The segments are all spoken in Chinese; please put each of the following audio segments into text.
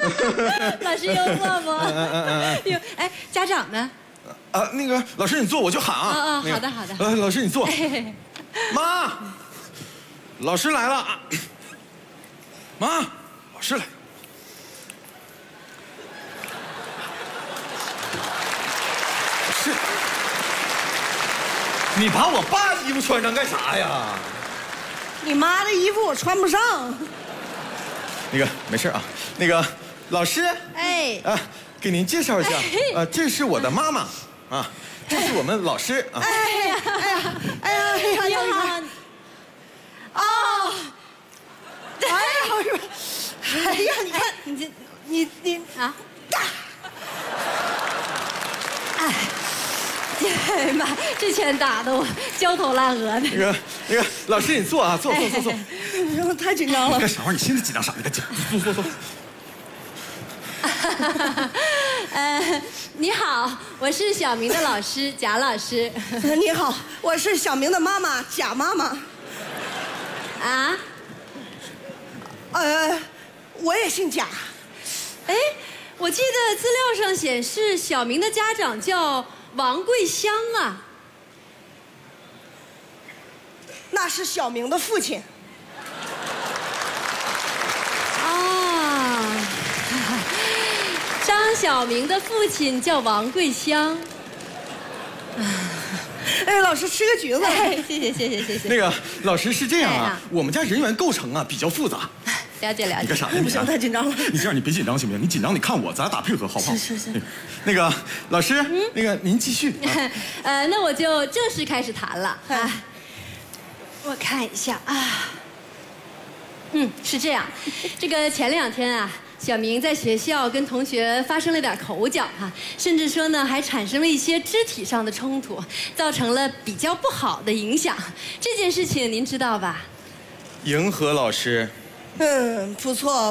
老师幽默不？哟，哎，家长呢？ 那个老师你坐，我就喊啊。 好的好的。 老师你坐。妈，老师来了。妈，老师来了。是，你把我爸衣服穿上干啥呀？ 你妈的衣服我穿不上。 那个没事啊，那个老师，给您介绍一下，这是我的妈妈，这是我们老师啊。 你好。哦。 哎呀，你看你啊！ 哎妈，这拳打得我焦头烂额的。 那个老师你坐啊，坐。 我太紧张了。 干啥玩意儿？你现在紧张啥？你赶紧坐。 你好，我是小明的老师贾老师。 你好，我是小明的妈妈贾妈妈。 啊？ 我也姓贾。 哎，我记得资料上显示小明的家长叫王桂香啊。 那是小明的父亲。 张小明的父亲叫王桂香。 老师吃个橘子。 谢谢。 那个老师是这样啊，我们家人员构成比较复杂。 了解。 你干啥呢？ 不行，太紧张了。 你这样你别紧张行不行？你紧张你看我，咱俩打配合好不好？ 是。 那个老师，那个您继续。 那我就正式开始谈了啊。我看一下啊。是这样，这个前2天啊。小明在学校跟同学发生了点口角甚至说呢还产生了一些肢体上的冲突，造成了比较不好的影响。这件事情您知道吧？ 迎合老师。 不错。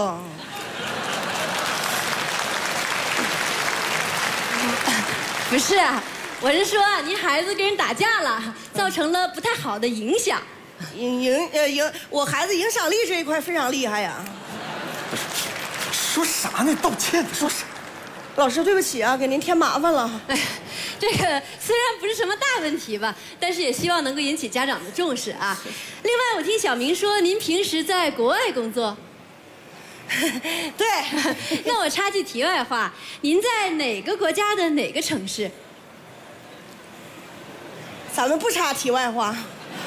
不是啊，我是说您孩子跟人打架了，造成了不太好的影响。 我孩子影响力这一块非常厉害呀。 说啥呢？道歉说啥？ 老师，对不起啊，给您添麻烦了。 这个虽然不是什么大问题吧，但是也希望能够引起家长的重视啊。另外，我听小明说您平时在国外工作。 对。 那我插句题外话，您在哪个国家的哪个城市？ 咱们不插题外话。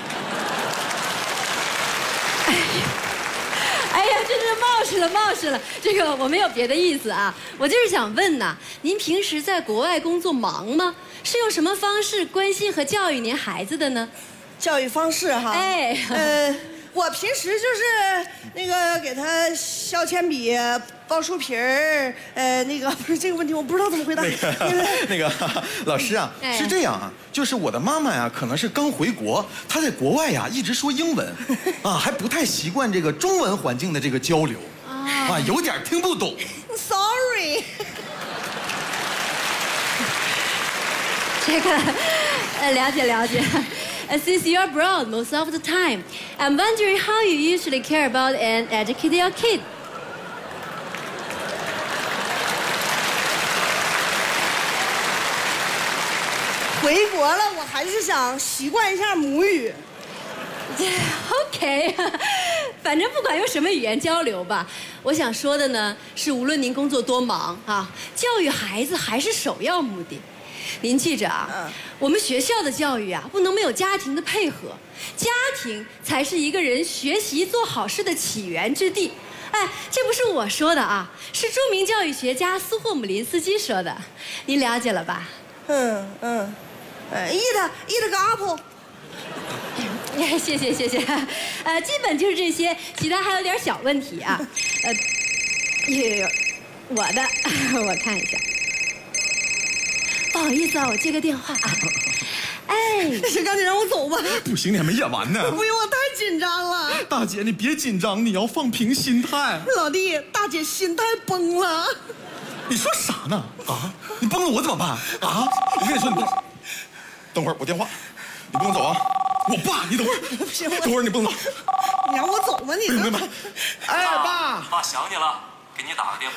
哎呀，真是冒失了！这个我没有别的意思啊，我就是想问呐，您平时在国外工作忙吗？是用什么方式关心和教育您孩子的呢？ 教育方式哈？我平时就是那个给他削铅笔、包书皮儿，那个不是这个问题，我不知道怎么回答。 那个老师啊，是这样啊，就是我的妈妈呀，可能是刚回国，她在国外呀一直说英文，还不太习惯这个中文环境的这个交流，有点听不懂。 Sorry。 这个，了解。Since you're abroad most of the time, I'm wondering how you usually care about and educate your kid. 回国了，我还是想习惯一下母语。 OK， 反正不管用什么语言交流吧，我想说的呢是，无论您工作多忙教育孩子还是首要目的。您记着啊，我们学校的教育不能没有家庭的配合，家庭才是一个人学习做好事的起源之地。这不是我说的啊，是著名教育学家苏霍姆林斯基说的，您了解了吧 ？eat个 apple。 谢谢，基本就是这些，其他还有点小问题啊。我看一下。不好意思啊，我接个电话啊。 先赶紧让我走吧。 不行，你还没演完呢。 不行，我太紧张了。 大姐，你别紧张，你要放平心态。 老弟，大姐心态崩了。 你说啥呢？你崩了我怎么办？我跟你说，你等会儿我电话，你不能走啊。我爸，你等会儿。 不行， 等会儿你不能走。 你让我走吧，你。 爸。 爸想你了，给你打个电话。